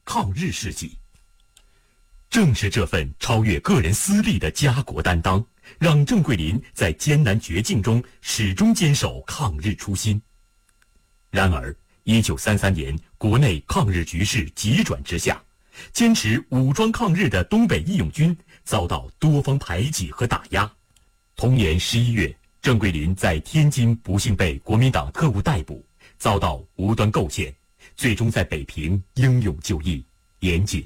抗日事迹。正是这份超越个人私利的家国担当，让郑桂林在艰难绝境中始终坚守抗日初心。然而1933年国内抗日局势急转直下，坚持武装抗日的东北义勇军遭到多方排挤和打压。同年11月，郑桂林在天津不幸被国民党特务逮捕，遭到无端构陷，最终在北平英勇就义，年仅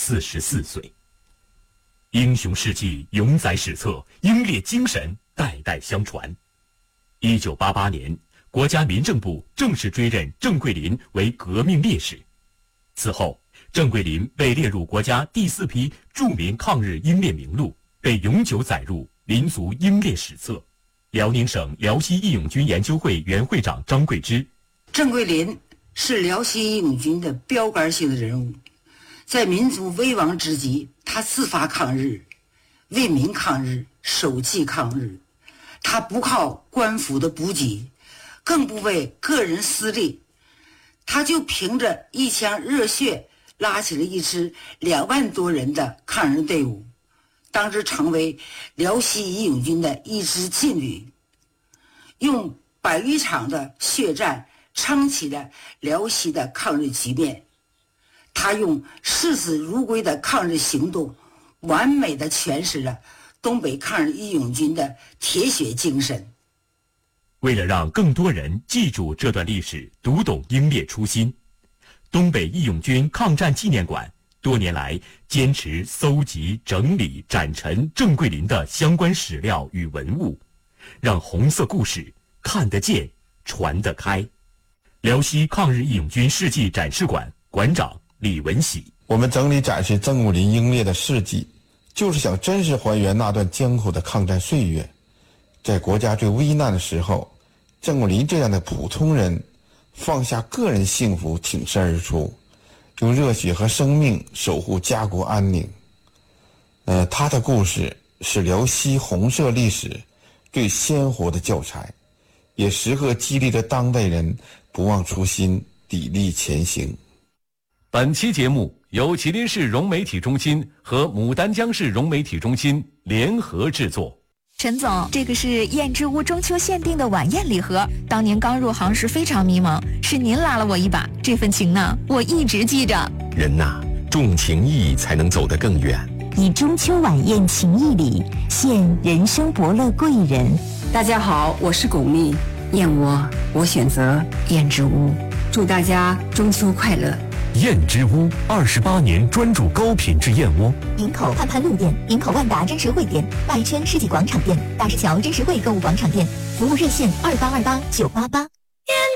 44岁。英雄事迹永载史册，英烈精神代代相传。1988年，国家民政部正式追认郑桂林为革命烈士。此后，郑桂林被列入国家第4批著名抗日英烈名录，被永久载入民族英烈史册。辽宁省辽西义勇军研究会原会长张桂枝： 郑桂林是辽西义勇军的标杆性的人物，在民族危亡之际，他自发抗日，为民抗日，守纪抗日。他不靠官府的补给，更不为个人私利，他就凭着一腔热血拉起了一支2万多人的抗日队伍，当时成为辽西义勇军的一支劲旅，用100余场的血战撑起了辽西的抗日局面。他用视死如归的抗日行动，完美地诠释了东北抗日义勇军的铁血精神。 为了让更多人记住这段历史，读懂英烈初心，东北义勇军抗战纪念馆多年来坚持搜集、整理、展陈郑桂林的相关史料与文物，让红色故事看得见、传得开。辽西抗日义勇军事迹展示馆馆长李文喜： 我们整理展示郑桂林英烈的事迹，就是想真实还原那段艰苦的抗战岁月。在国家最危难的时候，郑桂林这样的普通人放下个人幸福，挺身而出，用热血和生命守护家国安宁。他的故事是辽西红色历史最鲜活的教材，也时刻激励着当代人不忘初心，砥砺前行。 本期节目由吉林市融媒体中心和牡丹江市融媒体中心联合制作。 陈总，这个是燕之屋中秋限定的晚宴礼盒，当年刚入行时非常迷茫，是您拉了我一把，这份情呢，我一直记着。 人呐，重情义才能走得更远。 以中秋晚宴情谊礼，献人生伯乐贵人。 大家好，我是巩俐，燕窝我选择燕之屋，祝大家中秋快乐。 燕之屋28年专注高品质燕窝。 营口盼盼路店、营口万达真实汇店、外圈世纪广场店、大石桥真实汇购物广场店，服务热线2828-988。